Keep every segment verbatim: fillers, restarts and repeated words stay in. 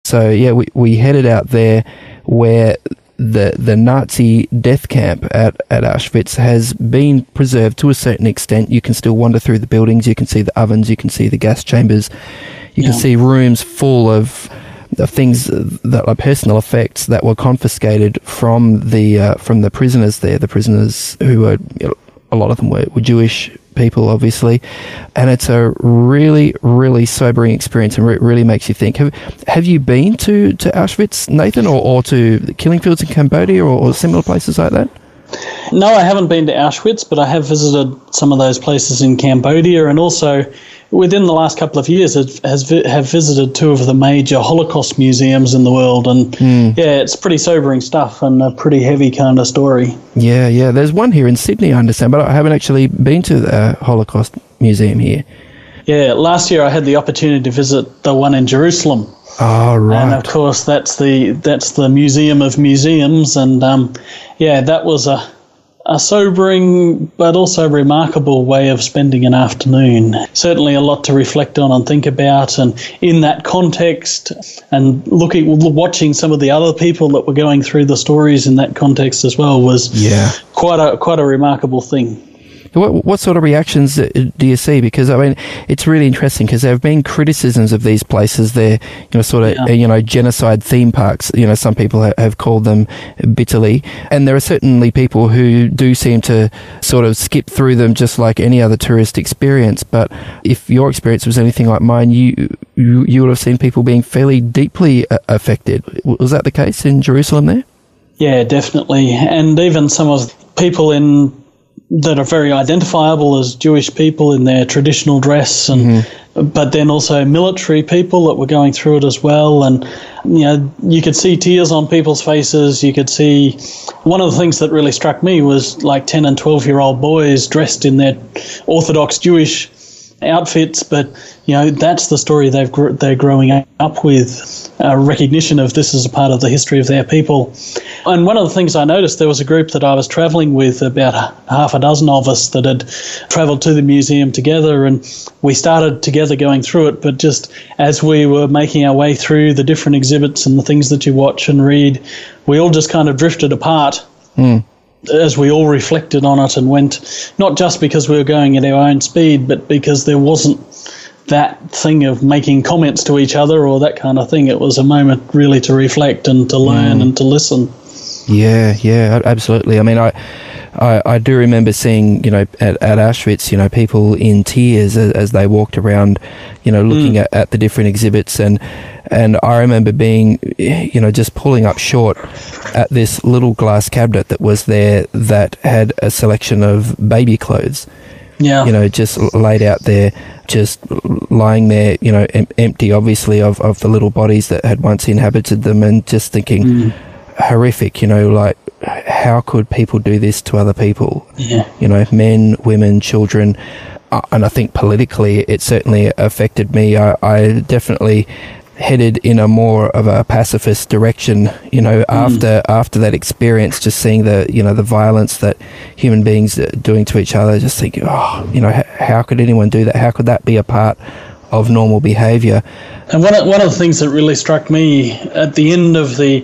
So, yeah, we, we headed out there where the the Nazi death camp at, at Auschwitz has been preserved to a certain extent. You can still wander through the buildings. You can see the ovens. You can see the gas chambers. You yeah. can see rooms full of the things that are personal effects that were confiscated from the uh, from the prisoners there. The prisoners who were, you know, a lot of them were, were Jewish people, obviously, and it's a really, really sobering experience, and it really makes you think. Have Have you been to, to Auschwitz, Nathan, or, or to the killing fields in Cambodia, or, or similar places like that? No, I haven't been to Auschwitz, but I have visited some of those places in Cambodia, and also within the last couple of years have, has have visited two of the major Holocaust museums in the world, and mm. yeah, it's pretty sobering stuff and a pretty heavy kind of story. Yeah, yeah. There's one here in Sydney, I understand, but I haven't actually been to the Holocaust Museum here. Yeah, last year I had the opportunity to visit the one in Jerusalem. Oh, right. And of course, that's the that's the Museum of Museums, and um, yeah, that was a a sobering but also remarkable way of spending an afternoon. Certainly a lot to reflect on and think about, and in that context, and looking, watching some of the other people that were going through the stories in that context as well was yeah. quite a quite a remarkable thing. What, what sort of reactions do you see? Because, I mean, it's really interesting because there have been criticisms of these places. They're, you know, sort of, yeah. you know, genocide theme parks. You know, some people have called them bitterly. And there are certainly people who do seem to sort of skip through them just like any other tourist experience. But if your experience was anything like mine, you you, you would have seen people being fairly deeply affected. Was that the case in Jerusalem there? Yeah, definitely. And even some of people in that are very identifiable as Jewish people in their traditional dress, and mm-hmm. but then also military people that were going through it as well. And, you know, you could see tears on people's faces. You could see, one of the things that really struck me was like ten and twelve year old boys dressed in their Orthodox Jewish outfits, but, you know, that's the story they've gr- they're growing up with, a recognition of this as a part of the history of their people. And one of the things I noticed, there was a group that I was travelling with, about half a dozen of us that had travelled to the museum together, and we started together going through it, but just as we were making our way through the different exhibits and the things that you watch and read, we all just kind of drifted apart. Mm. As we all reflected on it and went, not just because we were going at our own speed, but because there wasn't that thing of making comments to each other or that kind of thing. It was a moment really to reflect and to learn mm. and to listen. Yeah, yeah, absolutely. I mean, I, I, I do remember seeing, you know, at, at Auschwitz, you know, people in tears as, as they walked around, you know, looking mm. at, at the different exhibits, and and I remember being, you know, just pulling up short at this little glass cabinet that was there that had a selection of baby clothes. Yeah. You know, just laid out there, just lying there, you know, em- empty, obviously, of, of the little bodies that had once inhabited them, and just thinking, mm. horrific, you know, like, how could people do this to other people? Yeah. You know, men, women, children. Uh, and I think politically it certainly affected me. I, I definitely headed in a more of a pacifist direction, you know, mm. after after that experience, just seeing the, you know, the violence that human beings are doing to each other, just thinking, oh, you know, h- how could anyone do that? How could that be a part of normal behaviour? And one of, one of the things that really struck me at the end of the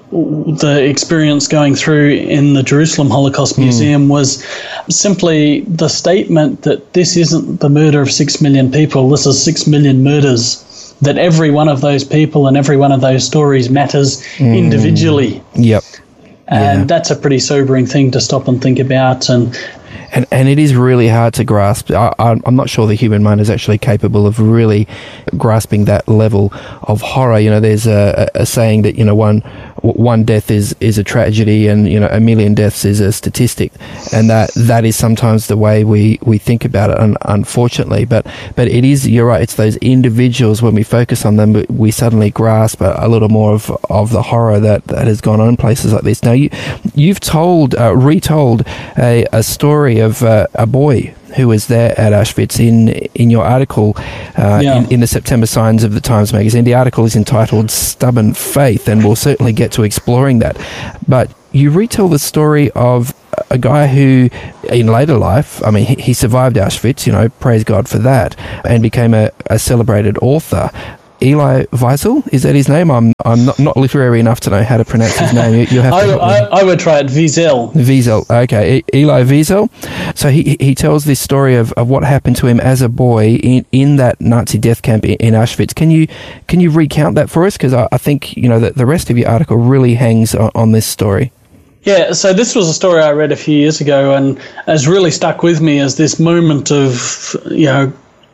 the experience going through in the Jerusalem Holocaust Museum mm. was simply the statement that this isn't the murder of six million people, this is six million murders, that every one of those people and every one of those stories matters mm. individually. Yep. And yeah. that's a pretty sobering thing to stop and think about. And And, and it is really hard to grasp. I, I'm not sure the human mind is actually capable of really grasping that level of horror. You know, there's a, a saying that, you know, one one death is, is a tragedy, and, you know, a million deaths is a statistic. And that that is sometimes the way we, we think about it, un, unfortunately. But but it is, you're right, it's those individuals, when we focus on them, we suddenly grasp a, a little more of, of the horror that, that has gone on in places like this. Now, you, you've told, uh, retold a, a story of uh, a boy who was there at Auschwitz in in your article uh, yeah. in, in the September Signs of the Times magazine. The article is entitled Stubborn Faith, and we'll certainly get to exploring that. But you retell the story of a guy who, in later life, I mean, he, he survived Auschwitz, you know, praise God for that, and became a, a celebrated author. Eli Wiesel? Is that his name? I'm I'm not, not literary enough to know how to pronounce his name. You, you have I, to I, I would try it Wiesel. Wiesel, okay. E- Eli Wiesel. So he he tells this story of, of what happened to him as a boy in, in that Nazi death camp in, in Auschwitz. Can you can you recount that for us? Because I, I think, you know, that the rest of your article really hangs on, on this story. Yeah, so this was a story I read a few years ago and has really stuck with me as this moment of, you know,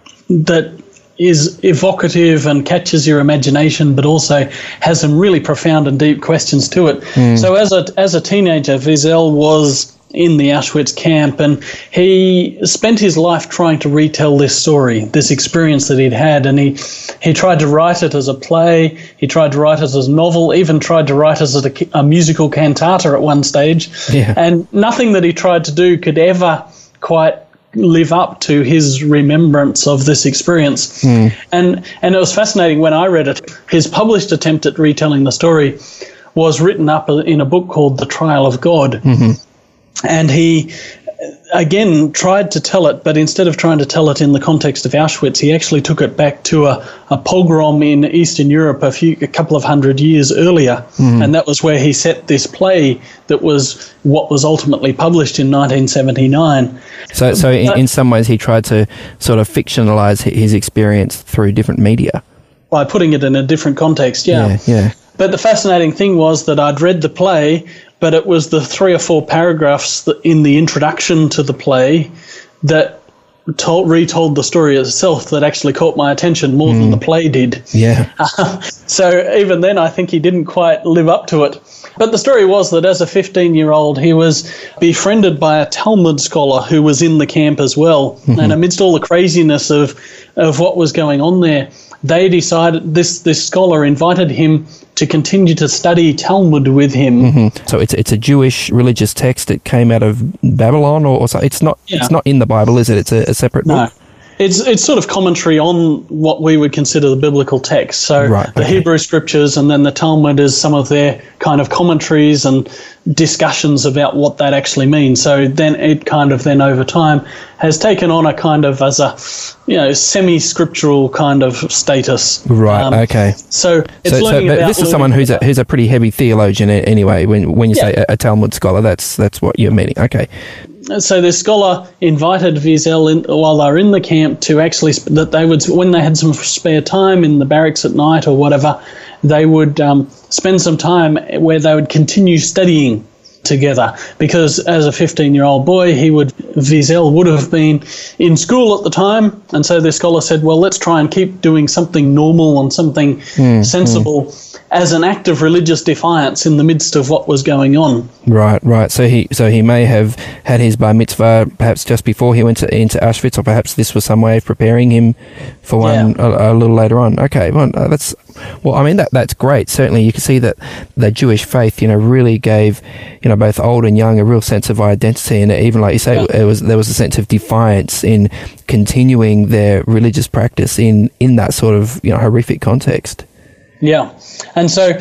that is evocative and catches your imagination, but also has some really profound and deep questions to it. Mm. So as a as a teenager, Wiesel was in the Auschwitz camp, and he spent his life trying to retell this story, this experience that he'd had, and he he tried to write it as a play, he tried to write it as a novel, even tried to write it as a, a musical cantata at one stage, yeah. And nothing that he tried to do could ever quite live up to his remembrance of this experience. Mm. And and it was fascinating when I read it. His published attempt at retelling the story was written up in a book called The Trial of God. Mm-hmm. And he, again, tried to tell it, but instead of trying to tell it in the context of Auschwitz, he actually took it back to a, a pogrom in Eastern Europe a few, a couple of hundred years earlier. Mm-hmm. And that was where he set this play that was what was ultimately published in nineteen seventy-nine. So, so in, in some ways he tried to sort of fictionalize his experience through different media. By putting it in a different context, yeah. Yeah, yeah. But the fascinating thing was that I'd read the play, but it was the three or four paragraphs that in the introduction to the play that told, retold the story itself that actually caught my attention more mm. than the play did. Yeah. Uh, so even then, I think he didn't quite live up to it. But the story was that as a fifteen-year-old, he was befriended by a Talmud scholar who was in the camp as well. Mm-hmm. And amidst all the craziness of of what was going on there, they decided, this, this scholar invited him to continue to study Talmud with him. Mm-hmm. So it's it's a Jewish religious text that came out of Babylon, or, or so. It's not yeah. it's not in the Bible, is it? It's a, a separate no. book. It's it's sort of commentary on what we would consider the biblical text. So right, the okay. Hebrew scriptures, and then the Talmud is some of their kind of commentaries and discussions about what that actually means. So then it kind of then over time has taken on a kind of as a, you know, semi-scriptural kind of status. Right. Um, okay. So it's so, learning so, about. This is someone who's a who's a pretty heavy theologian anyway. When when you yeah. say a, a Talmud scholar, that's that's what you're meaning. Okay. So this scholar invited Wiesel in, while they were in the camp to actually sp- that they would, when they had some spare time in the barracks at night or whatever, they would um, spend some time where they would continue studying together. Because as a fifteen-year-old boy, he would Wiesel would have been in school at the time, and so the scholar said, "Well, let's try and keep doing something normal and something mm, sensible." Mm. As an act of religious defiance in the midst of what was going on. Right, right. So he, so he may have had his bar mitzvah perhaps just before he went to, into Auschwitz, or perhaps this was some way of preparing him for one yeah. a, a little later on. Okay, well, uh, that's well. I mean, that that's great. Certainly, you can see that the Jewish faith, you know, really gave, you know, both old and young a real sense of identity, and even like you say, yeah. it was there was a sense of defiance in continuing their religious practice in in that sort of, you know, horrific context. Yeah. And so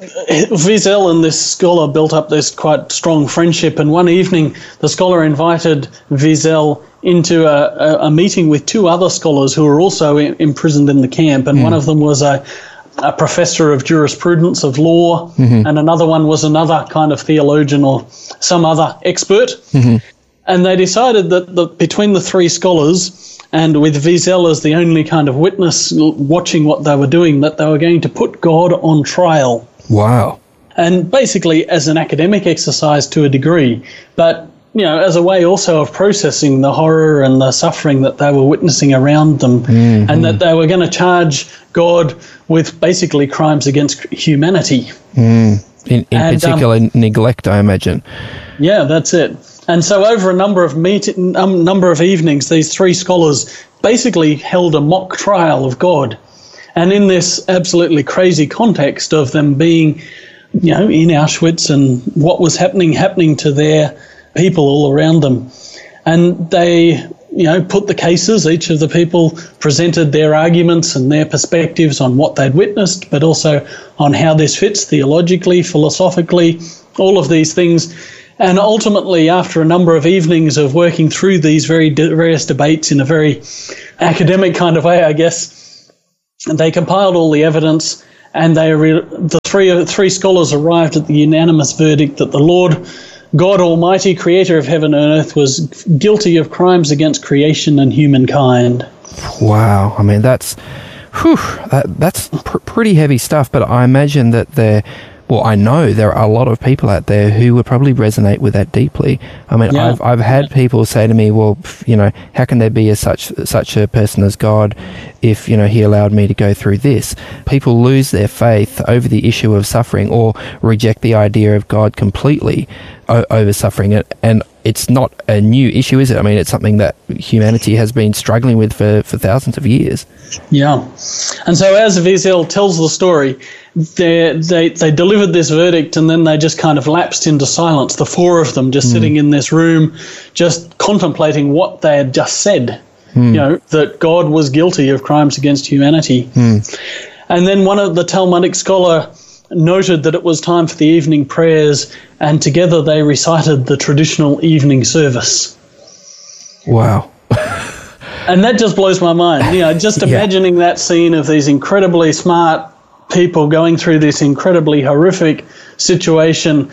Wiesel and this scholar built up this quite strong friendship, and one evening the scholar invited Wiesel into a, a, a meeting with two other scholars who were also in, imprisoned in the camp, and mm. one of them was a, a professor of jurisprudence, of law, mm-hmm. and another one was another kind of theologian or some other expert. Mm-hmm. And they decided that the, between the three scholars, and with Wiesel as the only kind of witness watching what they were doing, that they were going to put God on trial. Wow. And basically as an academic exercise to a degree, but, you know, as a way also of processing the horror and the suffering that they were witnessing around them, mm-hmm. and that they were going to charge God with basically crimes against humanity. Mm. In, in and, particular, um, neglect, I imagine. Yeah, that's it. And so over a number of meet- um, number of evenings, these three scholars basically held a mock trial of God. And in this absolutely crazy context of them being, you know, in Auschwitz and what was happening, happening to their people all around them. And they, you know, put the cases, each of the people presented their arguments and their perspectives on what they'd witnessed, but also on how this fits theologically, philosophically, all of these things. And ultimately, after a number of evenings of working through these very de- various debates in a very academic kind of way, I guess, And they compiled all the evidence, and they re- the three three scholars arrived at the unanimous verdict that the Lord God Almighty, creator of heaven and earth, was guilty of crimes against creation and humankind. Wow. I mean, that's whew, that, that's pr- pretty heavy stuff, but I imagine that there, well, I know there are a lot of people out there who would probably resonate with that deeply. I mean, yeah. I've I've had people say to me, well, you know, how can there be a such such a person as God if, you know, he allowed me to go through this? People lose their faith over the issue of suffering or reject the idea of God completely o- over suffering. It and it's not a new issue, is it? I mean, it's something that humanity has been struggling with for, for thousands of years. Yeah. And so as Wiesel tells the story, they, they they delivered this verdict, and then they just kind of lapsed into silence, the four of them just mm. sitting in this room, just contemplating what they had just said, mm. you know, that God was guilty of crimes against humanity. Mm. And then one of the Talmudic scholar noted that it was time for the evening prayers, and together they recited the traditional evening service. Wow. And that just blows my mind. You know, just imagining yeah. that scene of these incredibly smart people going through this incredibly horrific situation,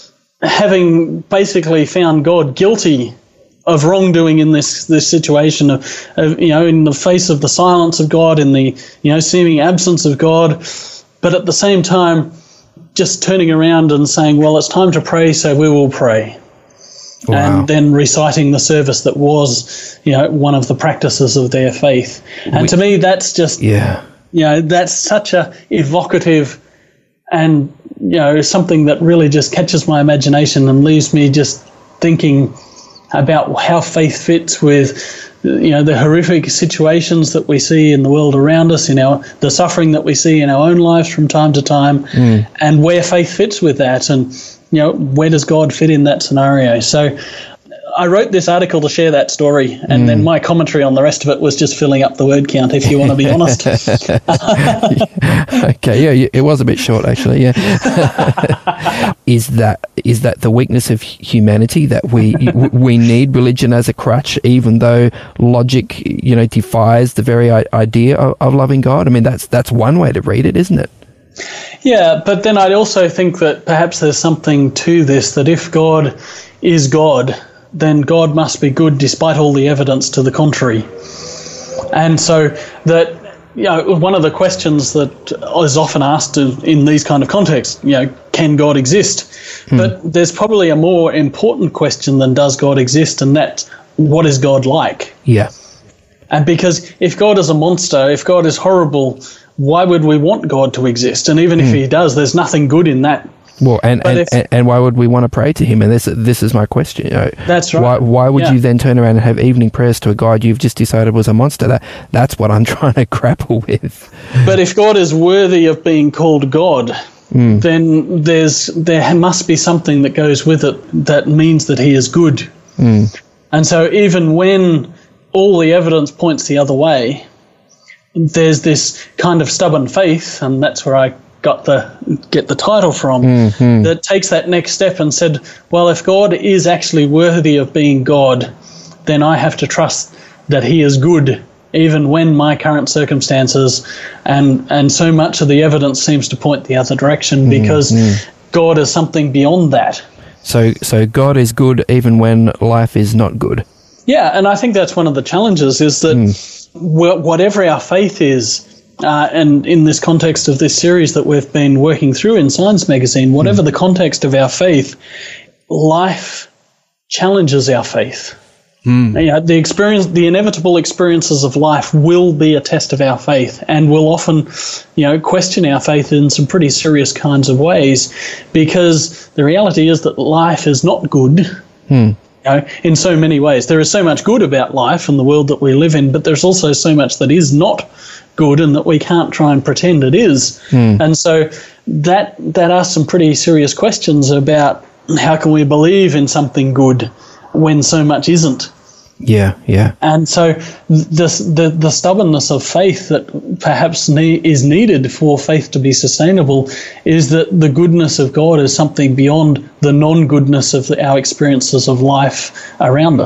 having basically found God guilty of wrongdoing in this this situation, of, of you know, in the face of the silence of God, in the, you know, seeming absence of God, but at the same time just turning around and saying, well, it's time to pray, so we will pray. Wow. And then reciting the service that was, you know, one of the practices of their faith. And we, to me, that's just, yeah, you know, that's such a evocative and, you know, something that really just catches my imagination and leaves me just thinking about how faith fits with, you know, the horrific situations that we see in the world around us, in our the suffering that we see in our own lives from time to time, mm. and where faith fits with that, and, you know, where does God fit in that scenario? So I wrote this article to share that story, and mm. then my commentary on the rest of it was just filling up the word count, if you want to be honest. Okay, yeah, it was a bit short, actually, yeah. Is that is that the weakness of humanity, that we we need religion as a crutch, even though logic, you know, defies the very idea of, of loving God? I mean, that's that's one way to read it, isn't it? Yeah, but then I'd also think that perhaps there's something to this, that if God is God, then God must be good despite all the evidence to the contrary. And so that, you know, one of the questions that is often asked in these kind of contexts, you know, can God exist? Hmm. But there's probably a more important question than does God exist, and that's, what is God like? Yeah. And because if God is a monster, if God is horrible, why would we want God to exist? And even hmm. if he does, there's nothing good in that. Well, and, and, if, and, and why would we want to pray to him? And this this is my question. You know, that's right. Why, why would yeah. you then turn around and have evening prayers to a God you've just decided was a monster? That That's what I'm trying to grapple with. But if God is worthy of being called God, mm. then there's there must be something that goes with it that means that he is good. Mm. And so even when all the evidence points the other way, there's this kind of stubborn faith, and that's where I got the get the title from, mm-hmm. that takes that next step and said, well, if God is actually worthy of being God, then I have to trust that he is good, even when my current circumstances and and so much of the evidence seems to point the other direction, because mm-hmm. God is something beyond that. So so God is good even when life is not good. Yeah, and I think that's one of the challenges, is that mm. whatever our faith is, Uh, and in this context of this series that we've been working through in Science Magazine, whatever mm. the context of our faith, life challenges our faith. Mm. You know, the experience, the inevitable experiences of life will be a test of our faith, and will often, you know, question our faith in some pretty serious kinds of ways, because the reality is that life is not good. Mm. You know, in so many ways. There is so much good about life and the world that we live in, but there's also so much that is not good, and that we can't try and pretend it is. Mm. And so that that asks some pretty serious questions about how can we believe in something good when so much isn't. Yeah, yeah. And so this, the the stubbornness of faith that perhaps ne- is needed for faith to be sustainable is that the goodness of God is something beyond the non-goodness of the, our experiences of life around us.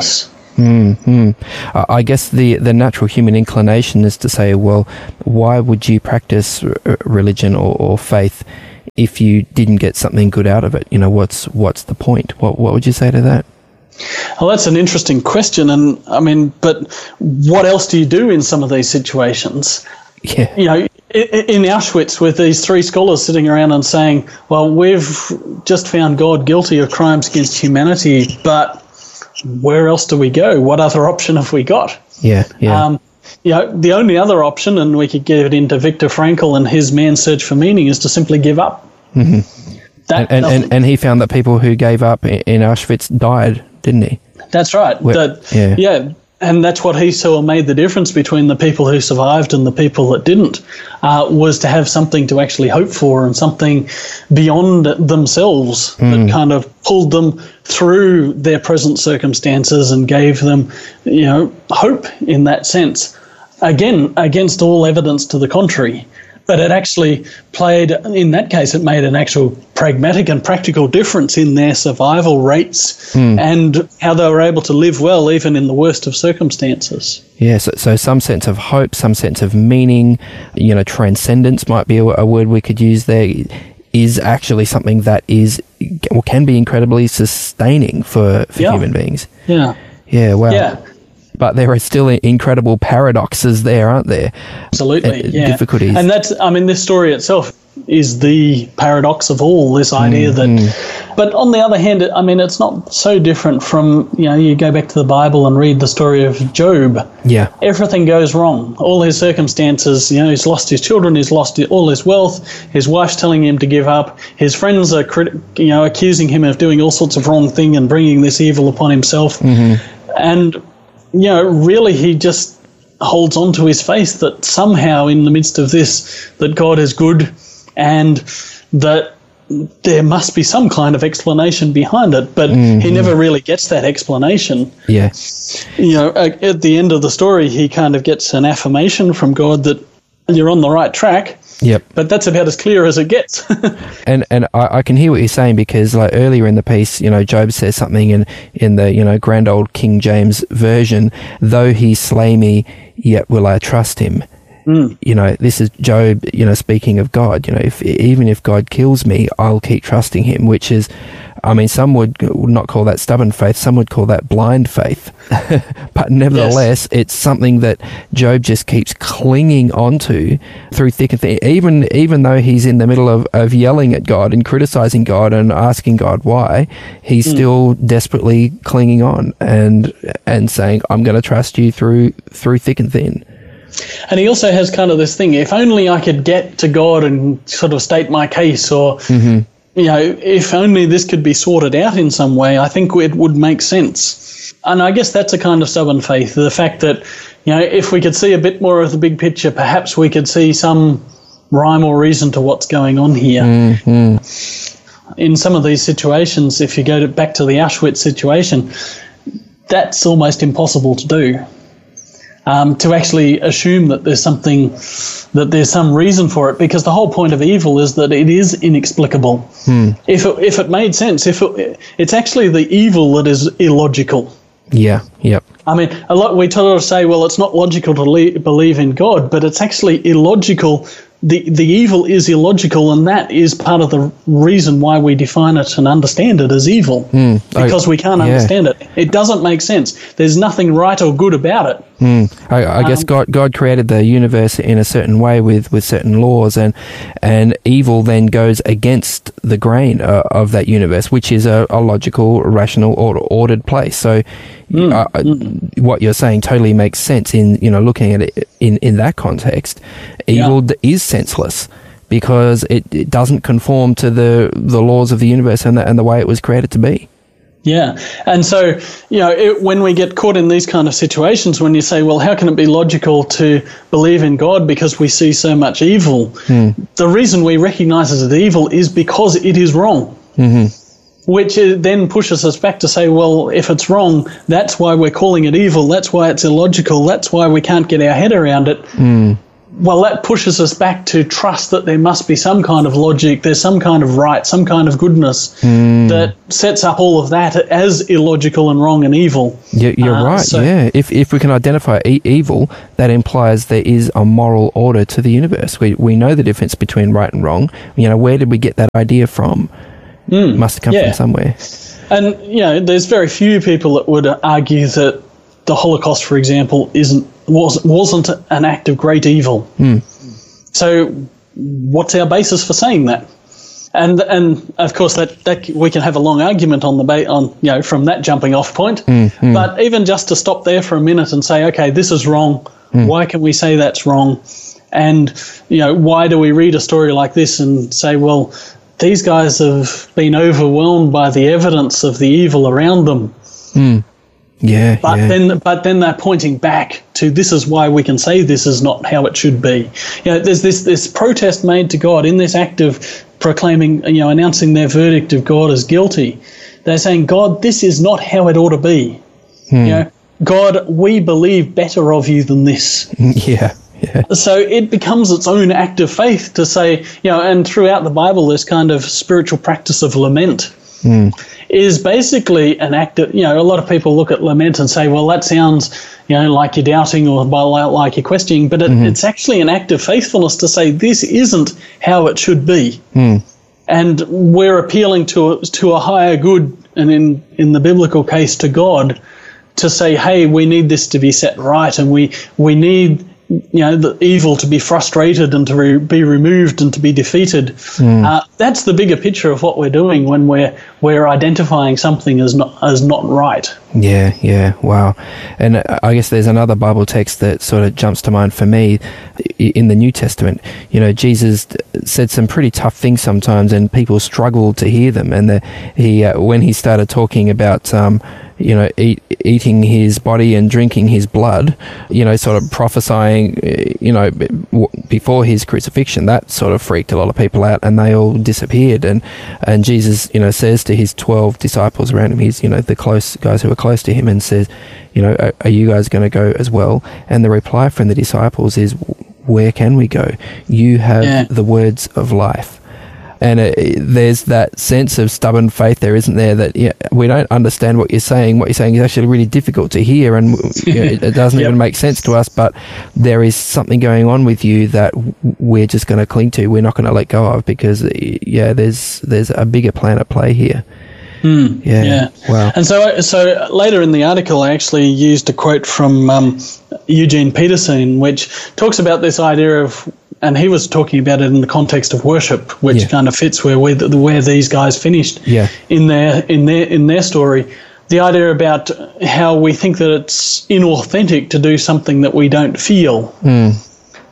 Mm-hmm. Uh, I guess the, the natural human inclination is to say, well, why would you practice r- religion or, or faith if you didn't get something good out of it? You know, what's what's the point? What what would you say to that? Well, that's an interesting question, and I mean, but what else do you do in some of these situations? Yeah, you know, in Auschwitz, with these three scholars sitting around and saying, "Well, we've just found God guilty of crimes against humanity, but where else do we go? What other option have we got?" Yeah, yeah. Um, you know, the only other option, and we could get into Viktor Frankl and his man's search for meaning, is to simply give up. Mm-hmm. That and, and, and he found that people who gave up in Auschwitz died, didn't he? That's right. Well, that, yeah. yeah, and that's what he saw made the difference between the people who survived and the people that didn't, uh, was to have something to actually hope for and something beyond themselves mm. that kind of pulled them through their present circumstances and gave them, you know, hope in that sense. Again, against all evidence to the contrary. But it actually played, in that case, it made an actual pragmatic and practical difference in their survival rates mm. and how they were able to live well even in the worst of circumstances. Yeah, so, so some sense of hope, some sense of meaning, you know, transcendence might be a, a word we could use there, is actually something that is, or can be incredibly sustaining for, for yeah. human beings. Yeah. Yeah, wow. Yeah. But there are still incredible paradoxes there, aren't there? Absolutely, uh, yeah. Difficulties. And that's, I mean, this story itself is the paradox of all, this idea mm-hmm. that, but on the other hand, I mean, it's not so different from, you know, you go back to the Bible and read the story of Job. Yeah. Everything goes wrong. All his circumstances, you know, he's lost his children, he's lost all his wealth, his wife's telling him to give up, his friends are, you know, accusing him of doing all sorts of wrong thing and bringing this evil upon himself. Mm-hmm. And, you know, really he just holds on to his faith that somehow in the midst of this, that God is good and that there must be some kind of explanation behind it, but mm-hmm. he never really gets that explanation. Yeah. You know, at the end of the story, he kind of gets an affirmation from God that you're on the right track. Yep. But that's about as clear as it gets. and and I, I can hear what you're saying, because like earlier in the piece, you know, Job says something in, in the, you know, grand old King James version, though he slay me, yet will I trust him. Mm. You know, this is Job, you know, speaking of God. You know, if even if God kills me, I'll keep trusting him, which is, I mean, some would, would not call that stubborn faith, some would call that blind faith. But nevertheless, yes. It's something that Job just keeps clinging onto through thick and thin. Even, even though he's in the middle of, of yelling at God and criticizing God and asking God why, he's mm. still desperately clinging on and and saying, I'm going to trust you through through thick and thin. And he also has kind of this thing, if only I could get to God and sort of state my case, or, mm-hmm. you know, if only this could be sorted out in some way, I think it would make sense. And I guess that's a kind of stubborn faith, the fact that, you know, if we could see a bit more of the big picture, perhaps we could see some rhyme or reason to what's going on here. Mm-hmm. In some of these situations, if you go to, back to the Auschwitz situation, that's almost impossible to do. Um, to actually assume that there's something, that there's some reason for it, because the whole point of evil is that it is inexplicable. Hmm. If it, if it made sense, if it, it's actually the evil that is illogical. Yeah, yep. I mean, a lot we sort of say, well, it's not logical to le- believe in God, but it's actually illogical. The the evil is illogical, and that is part of the reason why we define it and understand it as evil, mm. because oh, we can't yeah. understand it. It doesn't make sense. There's nothing right or good about it. Mm. I, I um, guess God God created the universe in a certain way with, with certain laws, and and evil then goes against the grain uh, of that universe, which is a, a logical, rational, or ordered place. So, mm. Uh, mm. what you're saying totally makes sense in, you know, looking at it in, in that context. Evil yeah. is senseless because it, it doesn't conform to the the laws of the universe and the, and the way it was created to be. Yeah. And so, you know, it, when we get caught in these kind of situations, when you say, well, how can it be logical to believe in God because we see so much evil? Hmm. The reason we recognize it as evil is because it is wrong. Mm-hmm. Which then pushes us back to say, well, if it's wrong, that's why we're calling it evil. That's why it's illogical. That's why we can't get our head around it. Mm. well, that pushes us back to trust that there must be some kind of logic, there's some kind of right, some kind of goodness mm. that sets up all of that as illogical and wrong and evil. Yeah, you're uh, right, so, yeah. If if we can identify e- evil, that implies there is a moral order to the universe. We we know the difference between right and wrong. You know, where did we get that idea from? Mm, Must have come yeah. from somewhere. And, you know, there's very few people that would argue that the Holocaust, for example, isn't was, wasn't an act of great evil. Mm. So what's our basis for saying that? And and of course that, that we can have a long argument on the ba- on you know from that jumping off point. Mm, mm. But even just to stop there for a minute and say, okay, this is wrong. Mm. Why can we say that's wrong? And you know, why do we read a story like this and say, well, these guys have been overwhelmed by the evidence of the evil around them. Mm. Yeah, but yeah. then, but then they're pointing back to this is why we can say this is not how it should be. You know, there's this this protest made to God in this act of proclaiming, you know, announcing their verdict of God as guilty. They're saying, God, this is not how it ought to be. Hmm. You know, God, we believe better of you than this. Yeah. Yeah. So it becomes its own act of faith to say, you know, and throughout the Bible, this kind of spiritual practice of lament mm. is basically an act of, you know, a lot of people look at lament and say, well, that sounds, you know, like you're doubting or like you're questioning, but it, mm-hmm. it's actually an act of faithfulness to say this isn't how it should be. Mm. And we're appealing to a, to a higher good, and in, in the biblical case to God, to say, hey, we need this to be set right, and we, we need, you know, the evil to be frustrated and to re- be removed and to be defeated. Mm. Uh, that's the bigger picture of what we're doing when we're we're identifying something as not as not right. Yeah, yeah, wow. And I guess there's another Bible text that sort of jumps to mind for me in the New Testament. You know, Jesus said some pretty tough things sometimes, and people struggled to hear them. And the, he, uh, when he started talking about, um, you know, eat, eating his body and drinking his blood, you know, sort of prophesying, you know, before his crucifixion, that sort of freaked a lot of people out, and they all disappeared. And and Jesus, you know, says to his twelve disciples around him, he's, you know, the close guys who are close to him, and says, you know, are, are you guys going to go as well? And the reply from the disciples is, where can we go? You have yeah. the words of life. And uh, there's that sense of stubborn faith there, isn't there, that yeah, we don't understand what you're saying. What you're saying is actually really difficult to hear, and you know, it, it doesn't yep. even make sense to us, but there is something going on with you that we're just going to cling to. We're not going to let go of, because, yeah, there's there's a bigger plan at play here. Mm, yeah. yeah. Wow. And so, so later in the article, I actually used a quote from um, Eugene Peterson, which talks about this idea of, and he was talking about it in the context of worship, which yeah. kind of fits where we, where these guys finished yeah. in their in their in their story. The idea about how we think that it's inauthentic to do something that we don't feel. Mm.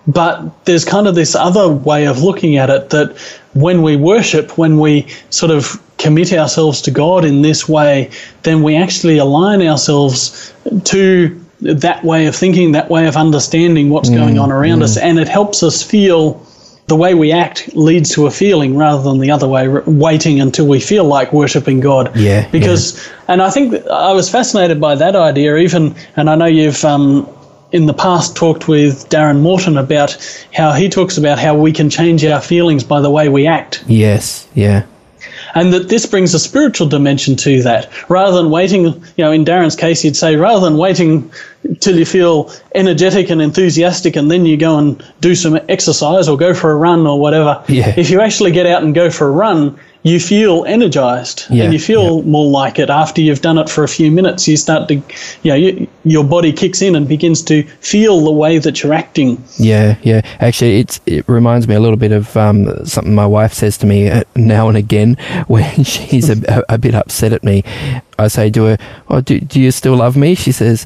But there's kind of this other way of looking at it, that when we worship, when we sort of commit ourselves to God in this way, then we actually align ourselves to that way of thinking, that way of understanding what's mm, going on around mm. us, and it helps us feel. The way we act leads to a feeling rather than the other way, waiting until we feel like worshipping God. Yeah. Because, yeah. and I think I was fascinated by that idea even, and I know you've um, in the past talked with Darren Morton about how he talks about how we can change our feelings by the way we act. Yes, yeah. And that this brings a spiritual dimension to that. Rather than waiting, you know, in Darren's case, he'd say, rather than waiting till you feel energetic and enthusiastic and then you go and do some exercise or go for a run or whatever, yeah. if you actually get out and go for a run, you feel energized yeah, and you feel yeah. more like it. After you've done it for a few minutes, you start to, you know, you, your body kicks in and begins to feel the way that you're acting. Yeah, yeah. Actually, it's it reminds me a little bit of um, something my wife says to me now and again when she's a, a bit upset at me. I say to her, "Oh, do, do you still love me?" She says,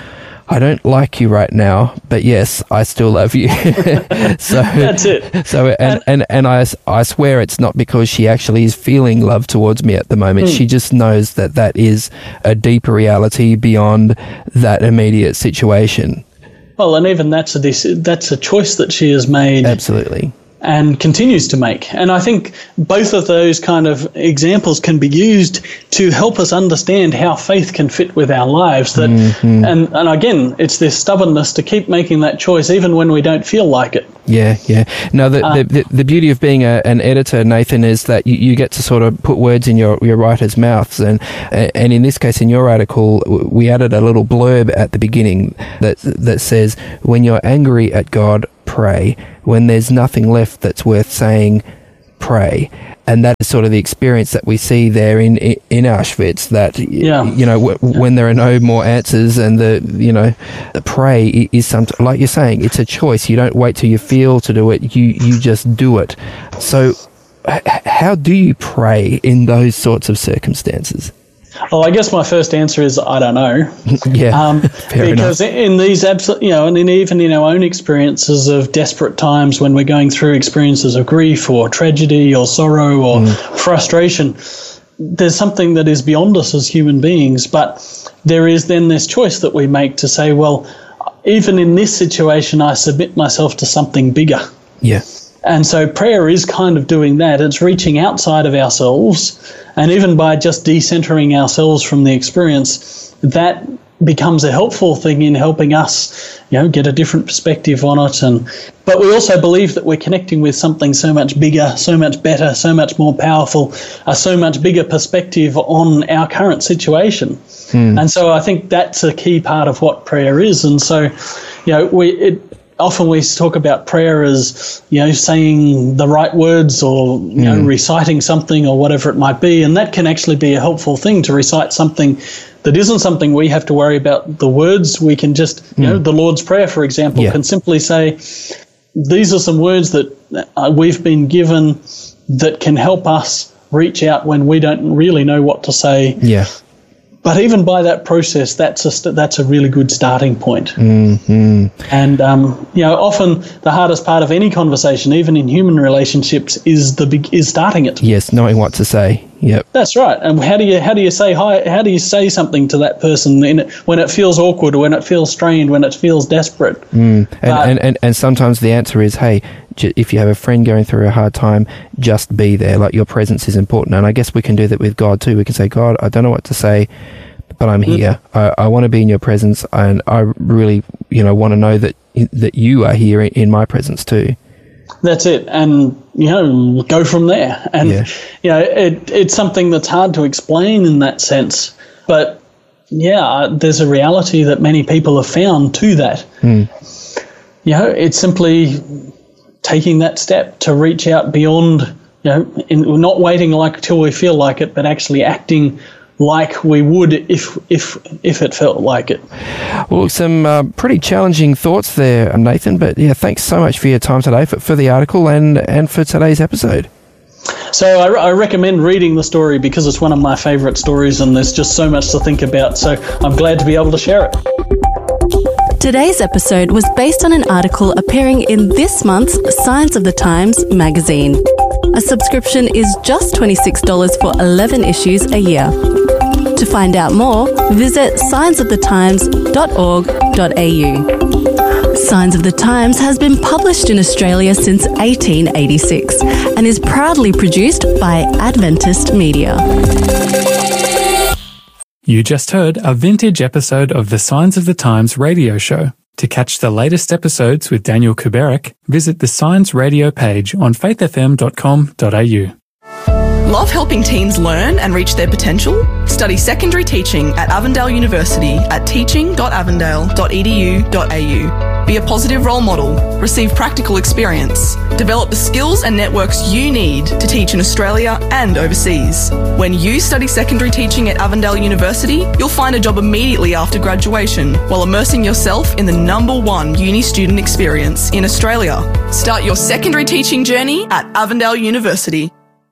I don't like you right now, but yes, I still love you. so that's it. So and, and, and I, I swear it's not because she actually is feeling love towards me at the moment. Mm. She just knows that that is a deeper reality beyond that immediate situation. Well, and even that's a that's a choice that she has made. Absolutely. and continues to make. And I think both of those kind of examples can be used to help us understand how faith can fit with our lives. That, mm-hmm. and, and again, it's this stubbornness to keep making that choice even when we don't feel like it. Yeah, yeah. No, the, uh, the, the beauty of being a, an editor, Nathan, is that you, you get to sort of put words in your, your writers' mouths. And, and in this case, in your article, we added a little blurb at the beginning that that says, when you're angry at God, pray. When there's nothing left that's worth saying, pray. And that is sort of the experience that we see there in in Auschwitz, that, yeah. you know, w- yeah. when there are no more answers and the, you know, the pray is something, like you're saying, it's a choice. You don't wait till you feel to do it. You, you just do it. So h- how do you pray in those sorts of circumstances? Well, I guess my first answer is I don't know. yeah, um, fair because enough. in these absolute, you know, and in, even in our own experiences of desperate times when we're going through experiences of grief or tragedy or sorrow or mm. frustration, there's something that is beyond us as human beings. But there is then this choice that we make to say, well, even in this situation, I submit myself to something bigger. Yeah. And so prayer is kind of doing that. It's reaching outside of ourselves, and even by just decentering ourselves from the experience, that becomes a helpful thing in helping us, you know, get a different perspective on it. And but we also believe that we're connecting with something so much bigger, so much better, so much more powerful, a so much bigger perspective on our current situation. Hmm. And so I think that's a key part of what prayer is. And so, you know, we it. Often we talk about prayer as, you know, saying the right words or, you know, mm. reciting something or whatever it might be. And that can actually be a helpful thing, to recite something that isn't something we have to worry about the words. We can just, you mm. know, the Lord's Prayer, for example, yeah. can simply say, these are some words that uh, we've been given that can help us reach out when we don't really know what to say. Yeah. But even by that process, that's a st- that's a really good starting point. Mm-hmm. And um, you know, often the hardest part of any conversation, even in human relationships, is the big is starting it. Yes, knowing what to say. Yep. That's right. And how do you how do you say hi? How do you say something to that person in it, when it feels awkward, or when it feels strained, when it feels desperate? Mm. And, uh, and, and and sometimes the answer is, hey, if you have a friend going through a hard time, just be there. Like, your presence is important. And I guess we can do that with God too. We can say, God, I don't know what to say, but I'm here. Mm. I, I want to be in your presence, and I really, you know, want to know that that you are here in, in my presence too. That's it. And, you know, go from there. And, yeah. you know, it, it's something that's hard to explain in that sense. But, yeah, there's a reality that many people have found to that. Mm. You know, it's simply taking that step to reach out beyond, you know, in, not waiting like till we feel like it, but actually acting like we would if if if it felt like it. Well, some uh, pretty challenging thoughts there, Nathan, but yeah, thanks so much for your time today, for, for the article and, and for today's episode. So I, I recommend reading the story because it's one of my favourite stories, and there's just so much to think about, so I'm glad to be able to share it. Today's episode was based on an article appearing in this month's Signs of the Times magazine. A subscription is just twenty-six dollars for eleven issues a year. To find out more, visit signs of the times dot org dot a u. Signs of the Times has been published in Australia since eighteen eighty-six and is proudly produced by Adventist Media. You just heard a vintage episode of the Signs of the Times radio show. To catch the latest episodes with Daniel Kuberik, visit the Signs Radio page on faith f m dot com dot a u. Love helping teens learn and reach their potential? Study secondary teaching at Avondale University at teaching dot avondale dot e d u dot a u. Be a positive role model, receive practical experience, develop the skills and networks you need to teach in Australia and overseas. When you study secondary teaching at Avondale University, you'll find a job immediately after graduation while immersing yourself in the number one uni student experience in Australia. Start your secondary teaching journey at Avondale University.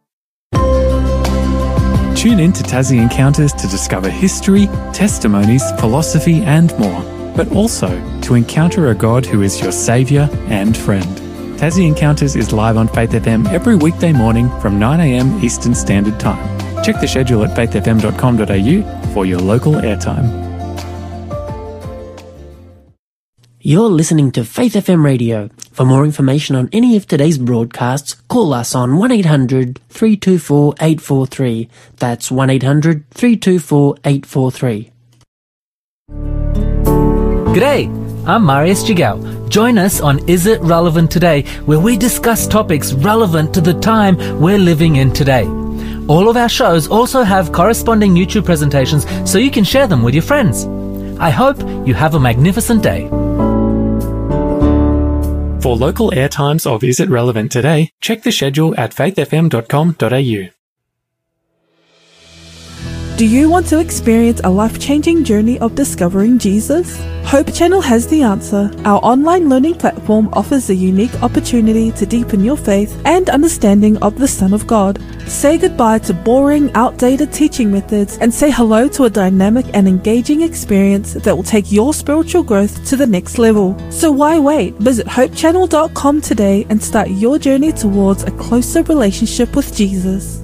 Tune in to Tassie Encounters to discover history, testimonies, philosophy and more, but also to encounter a God who is your saviour and friend. Tassie Encounters is live on Faith F M every weekday morning from nine a m Eastern Standard Time. Check the schedule at faith f m dot com dot a u for your local airtime. You're listening to Faith F M Radio. For more information on any of today's broadcasts, call us on one eight hundred, three two four, eight four three. That's one eight hundred, three two four, eight four three. G'day, I'm Marius Jigao. Join us on Is It Relevant Today, where we discuss topics relevant to the time we're living in today. All of our shows also have corresponding YouTube presentations so you can share them with your friends. I hope you have a magnificent day. For local airtimes of Is It Relevant Today, check the schedule at faith f m dot com dot a u. Do you want to experience a life-changing journey of discovering Jesus? Hope Channel has the answer. Our online learning platform offers a unique opportunity to deepen your faith and understanding of the Son of God. Say goodbye to boring, outdated teaching methods and say hello to a dynamic and engaging experience that will take your spiritual growth to the next level. So why wait? Visit hope channel dot com today and start your journey towards a closer relationship with Jesus.